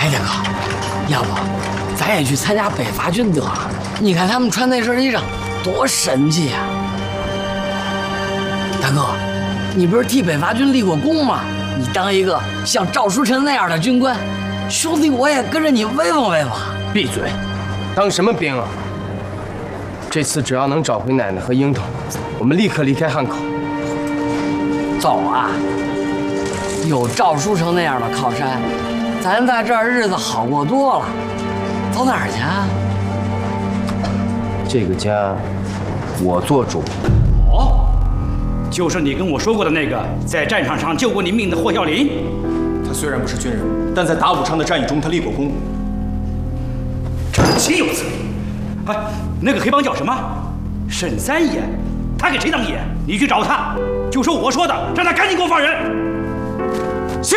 哎，大哥，要不咱也去参加北伐军得了？你看他们穿那身衣裳多神气啊！大哥，你不是替北伐军立过功吗？你当一个像赵书臣那样的军官，兄弟我也跟着你威风威风。 闭嘴！当什么兵啊？这次只要能找回奶奶和樱桃，我们立刻离开汉口。 走啊！有赵书成那样的靠山，咱在这儿日子好过多了。走哪儿去啊？ 这个家，我做主。 哦，就是你跟我说过的那个在战场上救过你命的霍啸林。 他虽然不是军人，但在打武昌的战役中他立过功。 岂有此理！哎，那个黑帮叫什么？沈三爷，他给谁当爷？你去找他，就说我说的，让他赶紧给我放人。